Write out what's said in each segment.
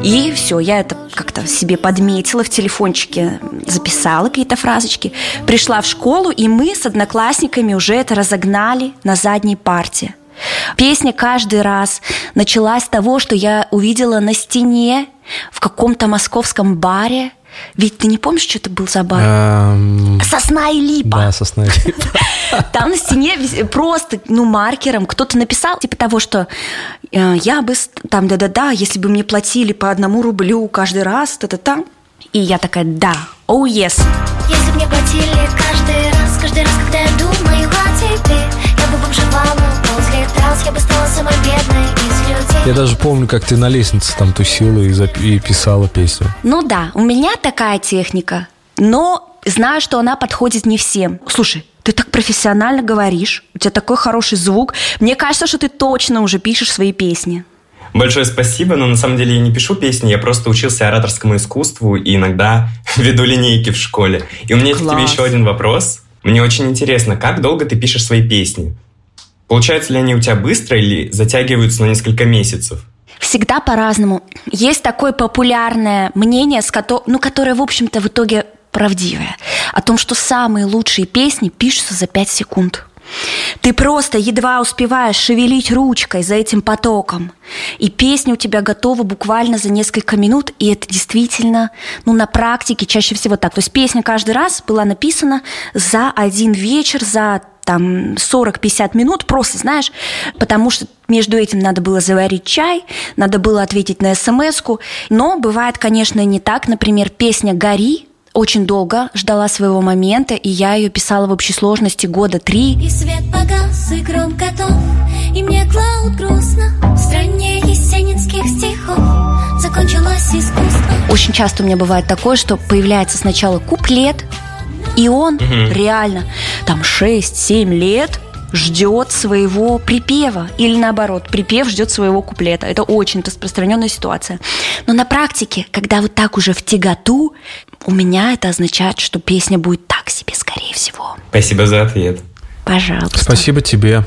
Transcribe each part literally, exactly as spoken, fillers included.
И все, я это как-то себе подметила, в телефончике записала какие-то фразочки. Пришла в школу, и мы с одноклассниками уже это разогнали на задней парте. Песня каждый раз началась с того, что я увидела на стене в каком-то московском баре. Ведь ты не помнишь, что это был за бар? Um... «Сосна и липа». Да, «Сосна и липа». Там на стене просто, ну, маркером кто-то написал, типа того, что э, я бы, там, да-да-да, если бы мне платили по одному рублю каждый раз, та-та-та. И я такая, да, oh yes. Если бы мне платили каждый раз, каждый раз, когда я думаю о тебе, я бы бомжевала возле трасс, я бы стала самой бедной из людей. Я даже помню, как ты на лестнице там тусила и, зап- и писала песню. Ну да, у меня такая техника, но знаю, что она подходит не всем. Слушай, ты так профессионально говоришь, у тебя такой хороший звук. Мне кажется, что ты точно уже пишешь свои песни. Большое спасибо, но на самом деле я не пишу песни, я просто учился ораторскому искусству и иногда веду линейки в школе. И у меня есть к тебе еще один вопрос. Мне очень интересно, как долго ты пишешь свои песни? Получаются ли они у тебя быстро или затягиваются на несколько месяцев? Всегда по-разному. Есть такое популярное мнение, с кото... ну, которое, в общем-то, в итоге правдивое, о том, что самые лучшие песни пишутся за пять секунд. Ты просто едва успеваешь шевелить ручкой за этим потоком, и песня у тебя готова буквально за несколько минут, и это действительно, ну, на практике чаще всего так. То есть песня каждый раз была написана за один вечер, за там сорок-пятьдесят минут, просто, знаешь, потому что между этим надо было заварить чай, надо было ответить на смс-ку. Но бывает, конечно, не так. Например, песня «Гори» очень долго ждала своего момента, и я ее писала в общей сложности года три. И свет погас, и гром готов, и мне клауд грустно. В стране есенинских стихов закончилось искусство. Очень часто у меня бывает такое, что появляется сначала куплет, и он угу. реально там шесть-семь лет ждет своего припева. Или наоборот, припев ждет своего куплета. Это очень распространенная ситуация. Но на практике, когда вот так уже в тяготу, у меня это означает, что песня будет так себе, скорее всего. Спасибо за ответ. Пожалуйста. Спасибо тебе.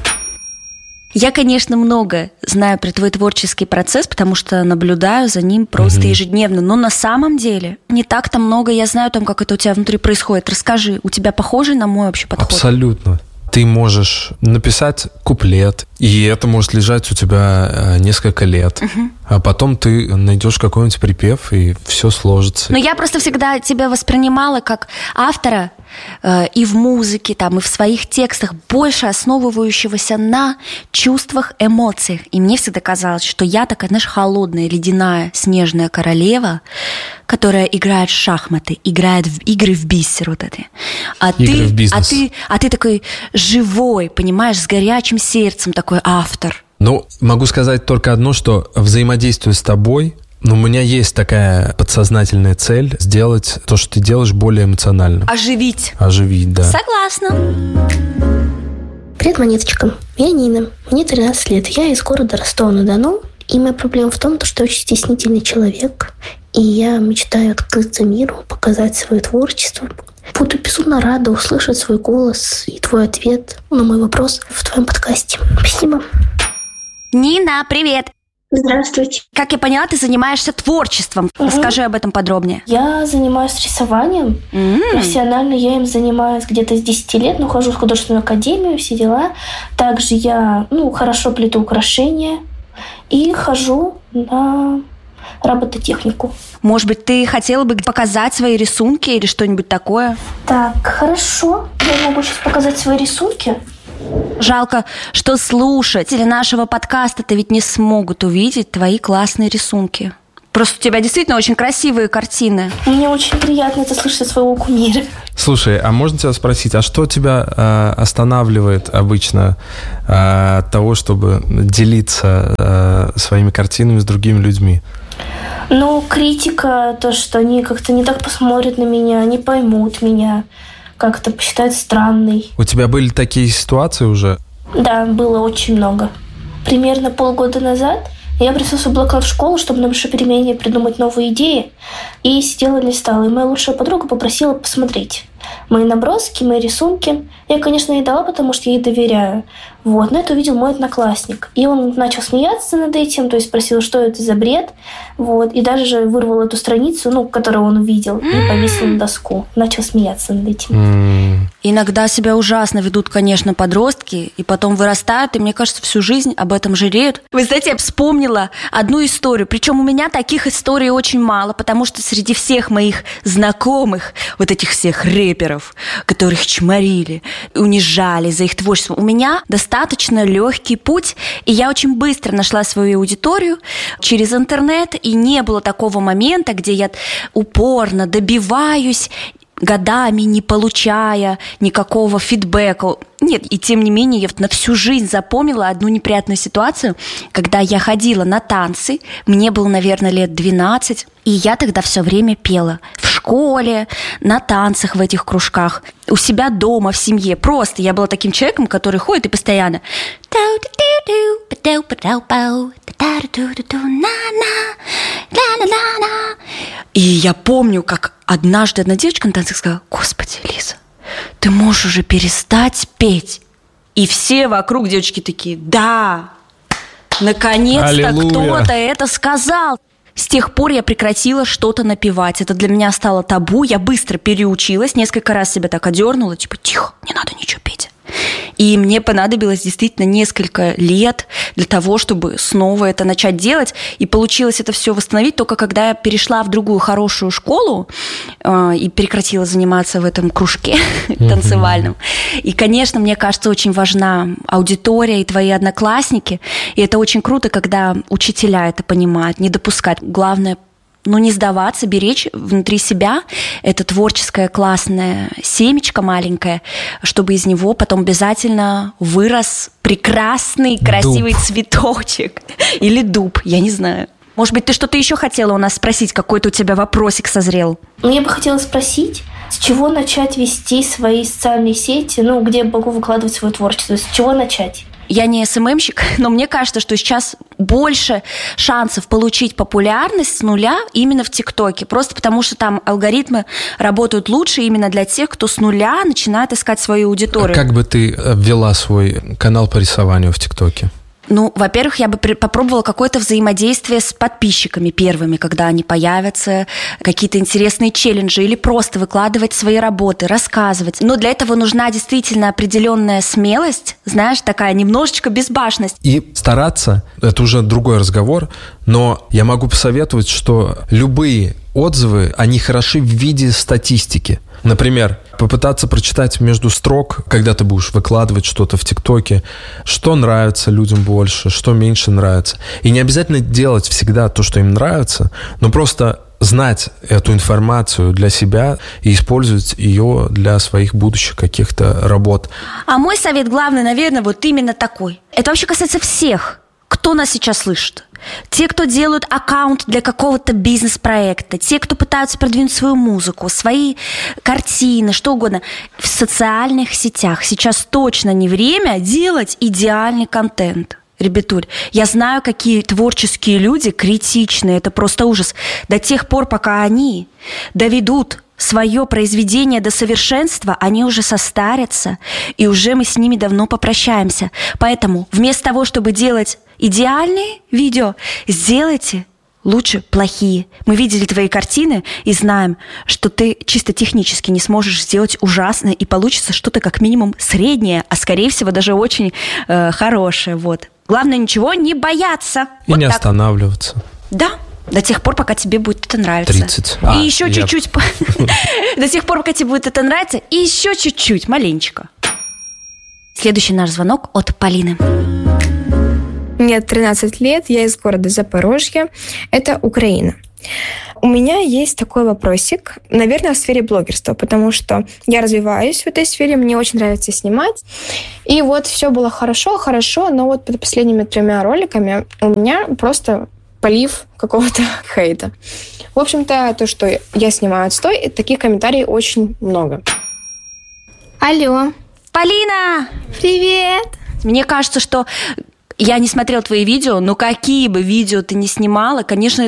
Я, конечно, много знаю про твой творческий процесс, потому что наблюдаю за ним просто угу. ежедневно. Но на самом деле не так-то много я знаю там, как это у тебя внутри происходит. Расскажи, у тебя похожий на мой вообще подход? Абсолютно. Ты можешь написать куплет, и это может лежать у тебя несколько лет. Угу. А потом ты найдешь какой-нибудь припев, и все сложится. Но я просто всегда тебя воспринимала как автора э, и в музыке, там, и в своих текстах, больше основывающегося на чувствах, эмоциях. И мне всегда казалось, что я такая, знаешь, холодная, ледяная, снежная королева, которая играет в шахматы, играет в игры в бисер вот эти. А игры ты, в бизнес. А ты, а ты такой живой, понимаешь, с горячим сердцем, такой автор. Ну, могу сказать только одно, что взаимодействуя с тобой, ну, у меня есть такая подсознательная цель сделать то, что ты делаешь, более эмоционально. Оживить. Оживить, да. Согласна. Привет, Монеточка. Я Нина. Мне тринадцать лет. Я из города Ростова-на-Дону. И моя проблема в том, что я очень стеснительный человек. И я мечтаю открыться миру, показать свое творчество. Буду безумно рада услышать свой голос и твой ответ на мой вопрос в твоем подкасте. Спасибо. Нина, привет. Здравствуйте. Как я поняла, ты занимаешься творчеством. Угу. Расскажи об этом подробнее. Я занимаюсь рисованием. Mm. Профессионально я им занимаюсь где-то с десяти лет. Ну, хожу в художественную академию, все дела. Также я, ну, хорошо плету украшения. И хожу на робототехнику. Может быть, ты хотела бы показать свои рисунки или что-нибудь такое? Так, хорошо. Я могу сейчас показать свои рисунки. Жалко, что слушатели нашего подкаста-то ведь не смогут увидеть твои классные рисунки. Просто у тебя действительно очень красивые картины. Мне очень приятно это слышать от своего кумира. Слушай, а можно тебя спросить, а что тебя э, останавливает обычно э, от того, чтобы делиться э, своими картинами с другими людьми? Ну, критика, то, что они как-то не так посмотрят на меня, не поймут меня, как-то посчитают странной. У тебя были такие ситуации уже? Да, было очень много. Примерно полгода назад я пришла в блокнот в школу, чтобы на большой перемене придумать новые идеи, и сидела листала. И моя лучшая подруга попросила посмотреть. мои наброски, мои рисунки. Я, конечно, ей дала, потому что я ей доверяю. Вот. Но это увидел мой одноклассник. И он начал смеяться над этим, то есть спросил, что это за бред. Вот. И даже вырвал эту страницу, ну, которую он увидел, и повесил на доску. Начал смеяться над этим. Иногда себя ужасно ведут, конечно, подростки, и потом вырастают, и, мне кажется, всю жизнь об этом жалеют. Вы знаете, я вспомнила одну историю, причем у меня таких историй очень мало, потому что среди всех моих знакомых, вот этих всех рэперов, которых чморили, унижали за их творчество, у меня достаточно легкий путь, и я очень быстро нашла свою аудиторию через интернет, и не было такого момента, где я упорно добиваюсь, годами не получая никакого фидбэка. Нет, и тем не менее я на всю жизнь запомнила одну неприятную ситуацию, когда я ходила на танцы, мне было, наверное, лет двенадцать, и я тогда все время пела в школе, на танцах в этих кружках, у себя дома, в семье. Просто я была таким человеком, который ходит и постоянно... И я помню, как однажды одна девочка на танцах сказала: «Господи, Лиза, ты можешь уже перестать петь». И все вокруг девочки такие: «Да, наконец-то кто-то это сказал». С тех пор я прекратила что-то напевать. Это для меня стало табу. Я быстро переучилась, несколько раз себя так одернула, типа: тихо, не надо ничего петь. И мне понадобилось действительно несколько лет для того, чтобы снова это начать делать. И получилось это все восстановить только когда я перешла в другую хорошую школу э, и прекратила заниматься в этом кружке танцевальном. И, конечно, мне кажется, очень важна аудитория и твои одноклассники. И это очень круто, когда учителя это понимают, не допускать. Главное, ну, не сдаваться, беречь внутри себя это творческое классное семечко маленькое, чтобы из него потом обязательно вырос прекрасный, красивый дуб. Цветочек. Или дуб, я не знаю. Может быть, ты что-то еще хотела у нас спросить? Какой-то у тебя вопросик созрел? Мне бы хотелось спросить, с чего начать вести свои социальные сети, ну, где я могу выкладывать свое творчество, с чего начать? Я не эс эм эм-щик, но мне кажется, что сейчас больше шансов получить популярность с нуля именно в ТикТоке. Просто потому, что там алгоритмы работают лучше именно для тех, кто с нуля начинает искать свою аудиторию. Как бы ты ввела свой канал по рисованию в ТикТоке? Ну, во-первых, я бы попробовала какое-то взаимодействие с подписчиками первыми, когда они появятся, какие-то интересные челленджи, или просто выкладывать свои работы, рассказывать. Но для этого нужна действительно определенная смелость, знаешь, такая немножечко безбашенность. И стараться, это уже другой разговор, но я могу посоветовать, что любые отзывы, они хороши в виде статистики. Например, попытаться прочитать между строк, когда ты будешь выкладывать что-то в ТикТоке, что нравится людям больше, что меньше нравится. И не обязательно делать всегда то, что им нравится, но просто знать эту информацию для себя и использовать ее для своих будущих каких-то работ. А мой совет главный, наверное, вот именно такой. Это вообще касается всех, кто нас сейчас слышит. Те, кто делают аккаунт для какого-то бизнес-проекта, те, кто пытаются продвинуть свою музыку, свои картины, что угодно. В социальных сетях сейчас точно не время делать идеальный контент. Ребятуль, я знаю, какие творческие люди критичные, это просто ужас. До тех пор, пока они доведут свое произведение до совершенства, они уже состарятся, и уже мы с ними давно попрощаемся. Поэтому вместо того, чтобы делать идеальные видео, сделайте лучше плохие. Мы видели твои картины и знаем, что ты чисто технически не сможешь сделать ужасное, и получится что-то как минимум среднее, а скорее всего даже очень э, хорошее. Вот. Главное, ничего не бояться. И вот не так. Останавливаться. Да. До тех пор, пока тебе будет это нравиться. тридцать. И А, еще я... чуть-чуть. До тех пор, пока тебе будет это нравиться. И еще чуть-чуть, маленечко. Следующий наш звонок от Полины. Мне тринадцать лет, я из города Запорожье. Это Украина. У меня есть такой вопросик, наверное, в сфере блогерства, потому что я развиваюсь в этой сфере, мне очень нравится снимать. И вот все было хорошо, хорошо, но вот под последними тремя роликами у меня просто полив какого-то хейта. В общем-то, то, что я снимаю отстой, таких комментариев очень много. Алло. Полина! Привет! Мне кажется, что я не смотрела твои видео, но какие бы видео ты ни снимала, конечно, это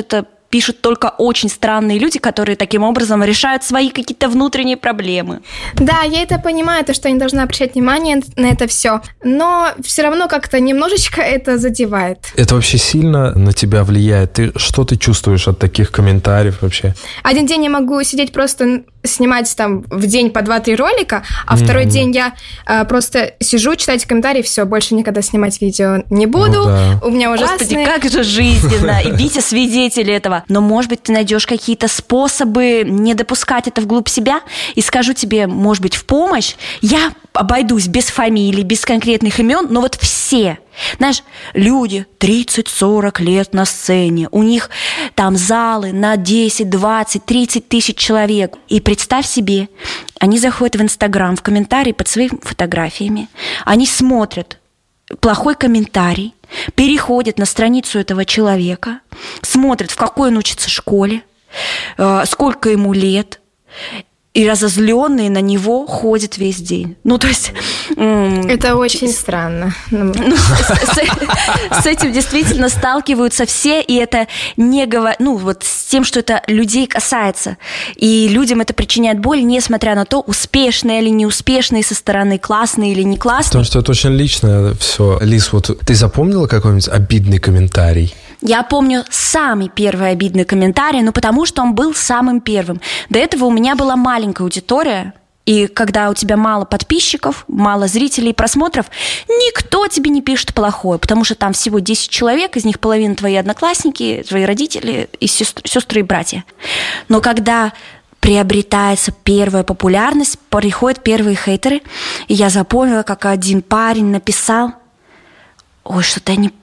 пишут только очень странные люди, которые таким образом решают свои какие-то внутренние проблемы. Да, я это понимаю, то, что я не должна обращать внимание на это все, но все равно как-то немножечко это задевает. Это вообще сильно на тебя влияет? Ты, что ты чувствуешь от таких комментариев вообще? Один день я могу сидеть просто снимать там в день по два-три ролика, а mm-hmm. второй день я э, просто сижу, читать комментарии, все, больше никогда снимать видео не буду. Ну, да. У меня ужасные... Господи, как же жизненно, и Витя свидетель этого. Но, может быть, ты найдешь какие-то способы не допускать это вглубь себя, и скажу тебе, может быть, в помощь. Я обойдусь без фамилий, без конкретных имен, но вот все, знаешь, люди тридцать-сорок лет на сцене, у них там залы на десять, двадцать, тридцать тысяч человек. И представь себе, они заходят в Инстаграм, в комментарии под своими фотографиями, они смотрят плохой комментарий, переходят на страницу этого человека, смотрят, в какой он учится школе, сколько ему лет, и разозленные на него ходят весь день. Ну, то есть... Это очень с... странно. Ну, с, с этим действительно сталкиваются все, и это не говор... Ну, вот с тем, что это людей касается. И людям это причиняет боль, несмотря на то, успешные или неуспешные со стороны, классные или не классные. Потому что это очень личное все. Лиз, вот ты запомнила какой-нибудь обидный комментарий? Я помню самый первый обидный комментарий, ну, потому что он был самым первым. До этого у меня была маленькая аудитория, и когда у тебя мало подписчиков, мало зрителей, просмотров, никто тебе не пишет плохое, потому что там всего десять человек, из них половина твои одноклассники, твои родители и сестры, сестры и братья. Но когда приобретается первая популярность, приходят первые хейтеры, и я запомнила, как один парень написал: ой, что-то я не...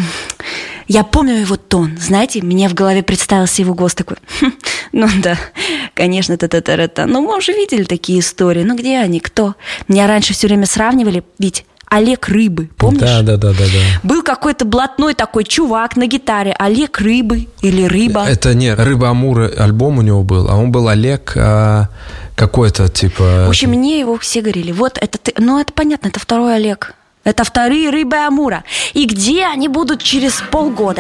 Я помню его тон, знаете, мне в голове представился его голос такой: ну да, конечно, та-та-та-та. Ну, мы уже видели такие истории, ну где они, кто? Меня раньше все время сравнивали, ведь Олег Рыбы, помнишь? Да, да, да, да, да. Был какой-то блатной такой чувак на гитаре, Олег Рыбы или Рыба. Это не Рыба Амура, альбом у него был, а он был Олег а, какой-то типа... В общем, мне его все говорили, вот это ты, ну это понятно, это второй Олег. Это вторые Рыбы Амура. И где они будут через полгода?